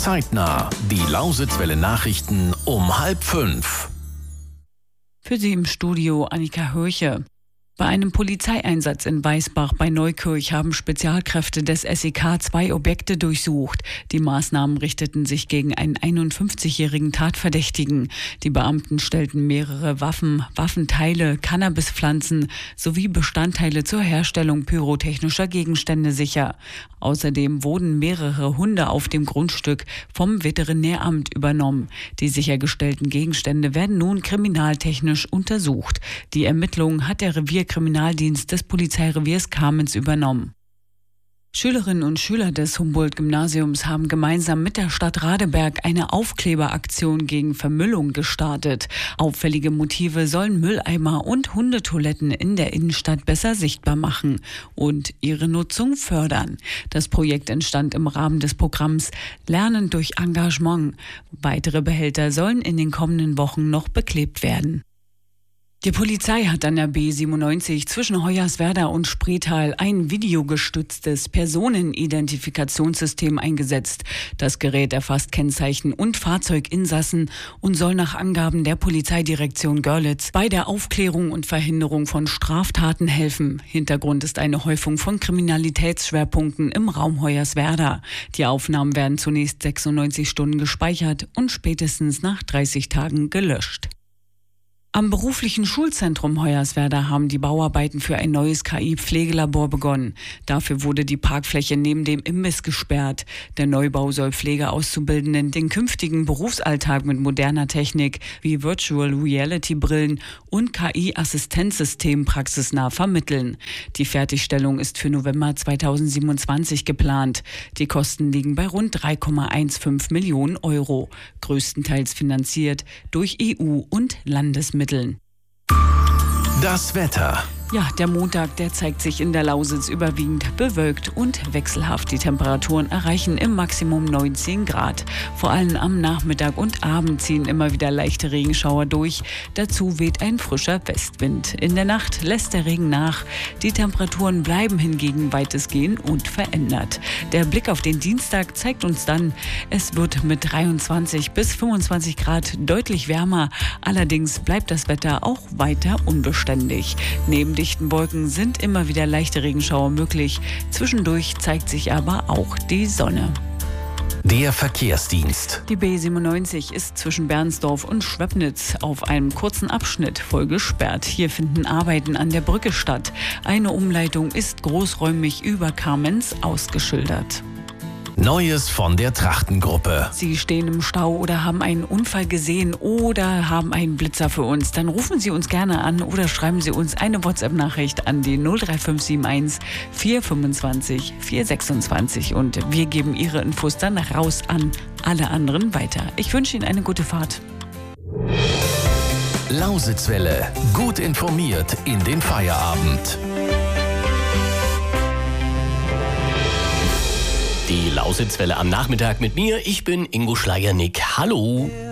Zeitnah. Die Lausitzwelle Nachrichten um 4:30. Für Sie im Studio Annika Hörche. Bei einem Polizeieinsatz in Weißbach bei Neukirch haben Spezialkräfte des SEK 2 Objekte durchsucht. Die Maßnahmen richteten sich gegen einen 51-jährigen Tatverdächtigen. Die Beamten stellten mehrere Waffen, Waffenteile, Cannabispflanzen sowie Bestandteile zur Herstellung pyrotechnischer Gegenstände sicher. Außerdem wurden mehrere Hunde auf dem Grundstück vom Veterinäramt übernommen. Die sichergestellten Gegenstände werden nun kriminaltechnisch untersucht. Die Ermittlungen hat der Revierkriminaldienst des Polizeireviers Kamenz übernommen. Schülerinnen und Schüler des Humboldt-Gymnasiums haben gemeinsam mit der Stadt Radeberg eine Aufkleberaktion gegen Vermüllung gestartet. Auffällige Motive sollen Mülleimer und Hundetoiletten in der Innenstadt besser sichtbar machen und ihre Nutzung fördern. Das Projekt entstand im Rahmen des Programms Lernen durch Engagement. Weitere Behälter sollen in den kommenden Wochen noch beklebt werden. Die Polizei hat an der B97 zwischen Hoyerswerda und Spreetal ein videogestütztes Personenidentifikationssystem eingesetzt. Das Gerät erfasst Kennzeichen und Fahrzeuginsassen und soll nach Angaben der Polizeidirektion Görlitz bei der Aufklärung und Verhinderung von Straftaten helfen. Hintergrund ist eine Häufung von Kriminalitätsschwerpunkten im Raum Hoyerswerda. Die Aufnahmen werden zunächst 96 Stunden gespeichert und spätestens nach 30 Tagen gelöscht. Am beruflichen Schulzentrum Hoyerswerda haben die Bauarbeiten für ein neues KI-Pflegelabor begonnen. Dafür wurde die Parkfläche neben dem Imbiss gesperrt. Der Neubau soll Pflegeauszubildenden den künftigen Berufsalltag mit moderner Technik wie Virtual Reality Brillen und KI-Assistenzsystemen praxisnah vermitteln. Die Fertigstellung ist für November 2027 geplant. Die Kosten liegen bei rund 3,15 Millionen Euro, größtenteils finanziert durch EU- und Landesmittel. Das Wetter. Ja, der Montag, der zeigt sich in der Lausitz überwiegend bewölkt und wechselhaft. Die Temperaturen erreichen im Maximum 19 Grad. Vor allem am Nachmittag und Abend ziehen immer wieder leichte Regenschauer durch. Dazu weht ein frischer Westwind. In der Nacht lässt der Regen nach. Die Temperaturen bleiben hingegen weitestgehend unverändert. Der Blick auf den Dienstag zeigt uns dann, es wird mit 23 bis 25 Grad deutlich wärmer. Allerdings bleibt das Wetter auch weiter unbeständig. Neben dichten Wolken sind immer wieder leichte Regenschauer möglich. Zwischendurch zeigt sich aber auch die Sonne. Der Verkehrsdienst. Die B97 ist zwischen Bernsdorf und Schwepnitz auf einem kurzen Abschnitt voll gesperrt. Hier finden Arbeiten an der Brücke statt. Eine Umleitung ist großräumig über Kamenz ausgeschildert. Neues von der Trachtengruppe. Sie stehen im Stau oder haben einen Unfall gesehen oder haben einen Blitzer für uns. Dann rufen Sie uns gerne an oder schreiben Sie uns eine WhatsApp-Nachricht an die 03571 425 426 und wir geben Ihre Infos dann raus an alle anderen weiter. Ich wünsche Ihnen eine gute Fahrt. Lausitzwelle. Gut informiert in den Feierabend. Die Lausitzwelle am Nachmittag mit mir. Ich bin Ingo Schleiernick. Hallo.